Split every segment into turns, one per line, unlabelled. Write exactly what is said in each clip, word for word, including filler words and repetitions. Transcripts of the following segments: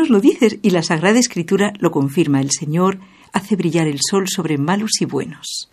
nos lo dice y la Sagrada Escritura lo confirma. El Señor hace brillar el sol sobre malos y buenos.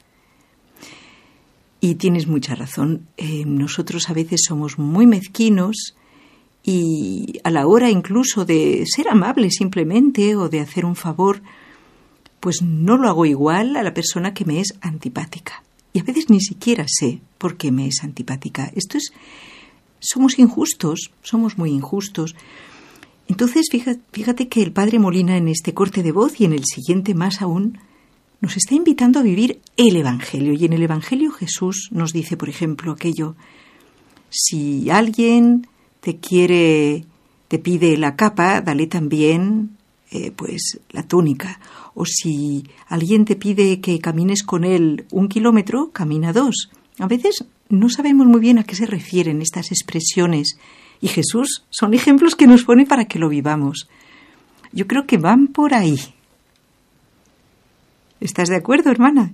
Y tienes mucha razón. Eh, nosotros a veces somos muy mezquinos y a la hora incluso de ser amable simplemente o de hacer un favor, pues no lo hago igual a la persona que me es antipática. Y a veces ni siquiera sé por qué me es antipática. Esto es... Somos injustos, somos muy injustos. Entonces, fíjate, fíjate que el Padre Molina en este corte de voz y en el siguiente más aún, nos está invitando a vivir el Evangelio. Y en el Evangelio Jesús nos dice, por ejemplo, aquello: si alguien te quiere, te pide la capa, dale también eh, pues la túnica. O si alguien te pide que camines con él un kilómetro, camina dos. A veces no sabemos muy bien a qué se refieren estas expresiones. Y Jesús son ejemplos que nos pone para que lo vivamos. Yo creo que van por ahí. ¿Estás de acuerdo, hermana?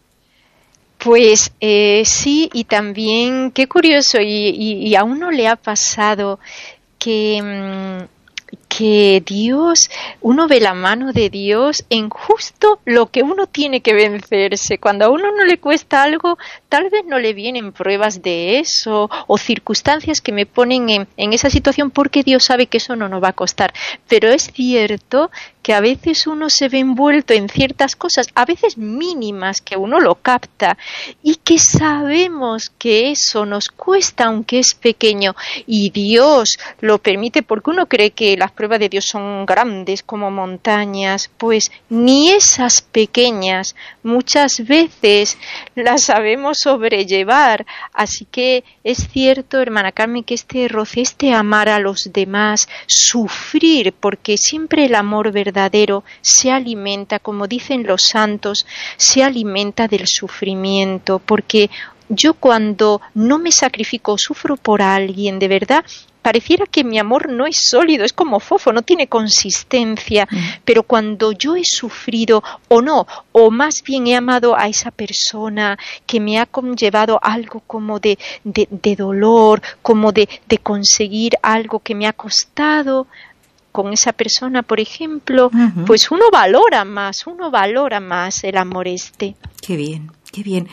Pues eh, sí, y también, qué curioso, y, y, y a uno le ha pasado que, que Dios, uno ve la mano de Dios en justo lo que uno tiene que vencerse. Cuando a uno no le cuesta algo, tal vez no le vienen pruebas de eso o circunstancias que me ponen en, en esa situación porque Dios sabe que eso no nos va a costar. Pero es cierto que a veces uno se ve envuelto en ciertas cosas, a veces mínimas, que uno lo capta y que sabemos que eso nos cuesta aunque es pequeño y Dios lo permite porque uno cree que las pruebas de Dios son grandes como montañas, pues ni esas pequeñas muchas veces las sabemos sobrellevar. Así que es cierto, hermana Carmen, que este roce, este amar a los demás, sufrir, porque siempre el amor verdadero verdadero se alimenta, como dicen los santos, se alimenta del sufrimiento, porque yo cuando no me sacrifico, sufro por alguien, de verdad, pareciera que mi amor no es sólido, es como fofo, no tiene consistencia, mm. pero cuando yo he sufrido o no, o más bien he amado a esa persona que me ha conllevado algo como de, de, de dolor, como de, de conseguir algo que me ha costado, con esa persona, por ejemplo, uh-huh. pues uno valora más, uno valora más el amor este.
Qué bien, qué bien.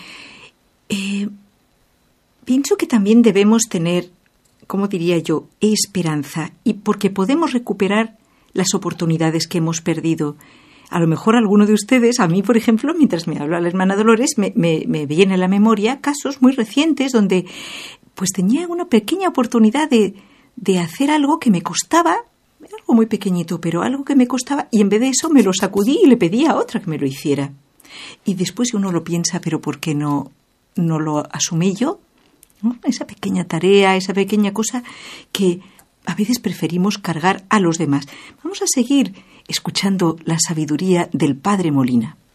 Eh, pienso que también debemos tener, ¿cómo diría yo?, esperanza, y porque podemos recuperar las oportunidades que hemos perdido. A lo mejor alguno de ustedes, a mí, por ejemplo, mientras me habla la hermana Dolores, me, me, me viene a la memoria casos muy recientes donde pues tenía una pequeña oportunidad de, de hacer algo que me costaba, algo muy pequeñito, pero algo que me costaba, y en vez de eso me lo sacudí y le pedí a otra que me lo hiciera. Y después uno lo piensa, pero ¿por qué no, no lo asumí yo? ¿No? Esa pequeña tarea, esa pequeña cosa que a veces preferimos cargar a los demás. Vamos a seguir escuchando la sabiduría del Padre Molina.